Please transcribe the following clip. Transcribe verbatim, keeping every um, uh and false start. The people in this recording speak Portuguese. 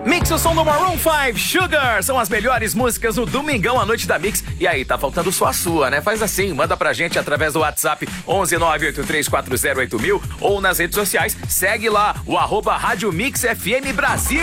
Mix, o som do Maroon five, Sugar, são as melhores músicas no Domingão à noite da Mix. E aí, tá faltando só a sua, né? Faz assim, manda pra gente através do WhatsApp onze nove oito três quatro zero oito mil ou nas redes sociais, segue lá o arroba Rádio Mix F M Brasil.